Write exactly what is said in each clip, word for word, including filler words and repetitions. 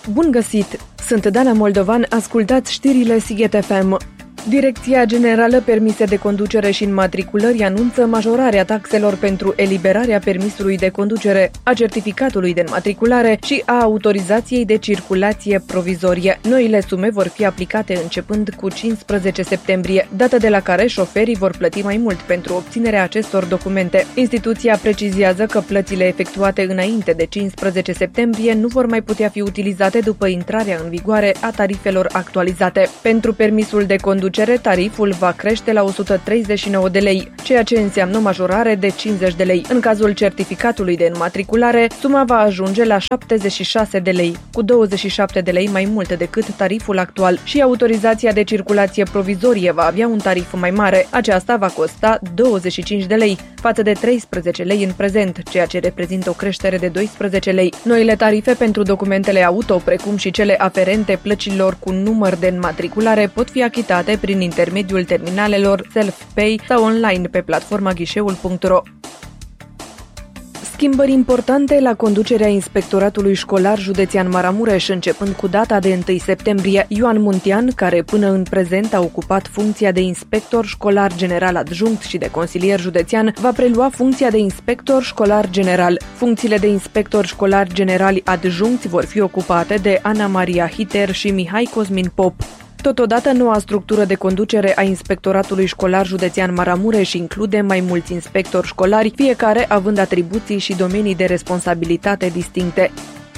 Bun găsit! Sunt Dana Moldovan, ascultați știrile Sighet F M. Direcția Generală Permise de Conducere și Înmatriculări anunță majorarea taxelor pentru eliberarea permisului de conducere, a certificatului de înmatriculare și a autorizației de circulație provizorie. Noile sume vor fi aplicate începând cu cincisprezece septembrie, dată de la care șoferii vor plăti mai mult pentru obținerea acestor documente. Instituția precizează că plățile efectuate înainte de cincisprezece septembrie nu vor mai putea fi utilizate după intrarea în vigoare a tarifelor actualizate. Pentru permisul de conducere, tariful va crește la o sută treizeci și nouă de lei, ceea ce înseamnă o majorare de cincizeci de lei. În cazul certificatului de înmatriculare, suma va ajunge la șaptezeci și șase de lei, cu douăzeci și șapte de lei mai mult decât tariful actual, și autorizația de circulație provizorie va avea un tarif mai mare. Aceasta va costa douăzeci și cinci de lei, față de treisprezece lei în prezent, ceea ce reprezintă o creștere de doisprezece lei. Noile tarife pentru documentele auto, precum și cele aferente plăcilor cu număr de înmatriculare, pot fi achitate prin intermediul terminalelor Self-Pay sau online pe platforma ghișeul punct ro. Schimbări importante la conducerea Inspectoratului Școlar Județean Maramureș, începând cu data de întâi septembrie. Ioan Muntean, care până în prezent a ocupat funcția de inspector școlar general adjunct și de consilier județean, va prelua funcția de inspector școlar general. Funcțiile de inspector școlar generali adjuncți vor fi ocupate de Ana Maria Hiter și Mihai Cosmin Pop. Totodată, noua structură de conducere a Inspectoratului Școlar Județean Maramureș include mai mulți inspectori școlari, fiecare având atribuții și domenii de responsabilitate distincte.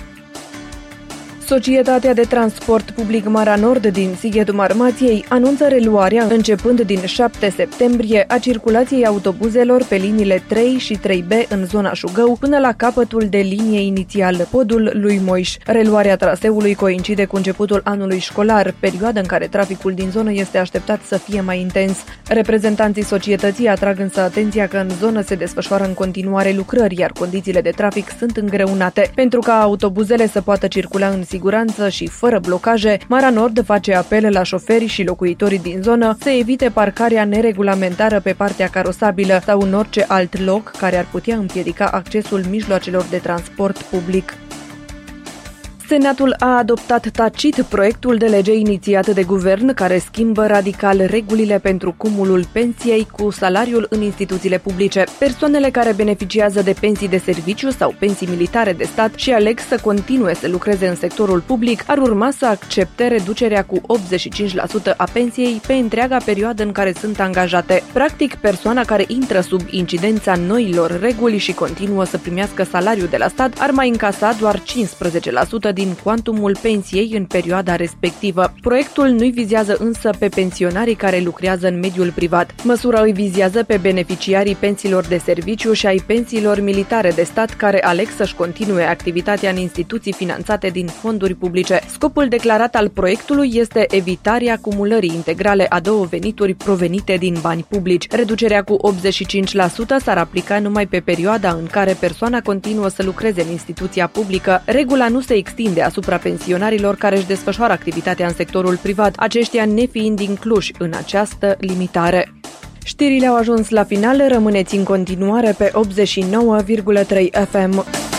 Societatea de Transport Public Mara Nord din Sighetul Marmației anunță reluarea, începând din șapte septembrie, a circulației autobuzelor pe liniile trei și trei B în zona Șugău până la capătul de linie inițial, podul lui Moiș. Reluarea traseului coincide cu începutul anului școlar, perioadă în care traficul din zonă este așteptat să fie mai intens. Reprezentanții societății atrag însă atenția că în zonă se desfășoară în continuare lucrări, iar condițiile de trafic sunt îngreunate. Pentru ca autobuzele să poată circula în siguranță și fără blocaje, Mara Nord face apel la șoferi și locuitorii din zonă să evite parcarea neregulamentară pe partea carosabilă sau în orice alt loc care ar putea împiedica accesul mijloacelor de transport public. Senatul a adoptat tacit proiectul de lege inițiat de guvern care schimbă radical regulile pentru cumulul pensiei cu salariul în instituțiile publice. Persoanele care beneficiază de pensii de serviciu sau pensii militare de stat și aleg să continue să lucreze în sectorul public ar urma să accepte reducerea cu optzeci și cinci la sută a pensiei pe întreaga perioadă în care sunt angajate. Practic, persoana care intră sub incidența noilor reguli și continuă să primească salariul de la stat ar mai încasa doar cincisprezece la sută din din cuantumul pensiei în perioada respectivă. Proiectul nu-i vizează însă pe pensionarii care lucrează în mediul privat. Măsura îi vizează pe beneficiarii pensiilor de serviciu și ai pensiilor militare de stat care aleg să-și continue activitatea în instituții finanțate din fonduri publice. Scopul declarat al proiectului este evitarea cumulării integrale a două venituri provenite din bani publici. Reducerea cu optzeci și cinci la sută s-ar aplica numai pe perioada în care persoana continuă să lucreze în instituția publică. Regula nu se extinde asupra pensionarilor care își desfășoară activitatea în sectorul privat, aceștia nefiind incluși în această limitare. Știrile au ajuns la final, rămâneți în continuare pe optzeci și nouă virgulă trei F M.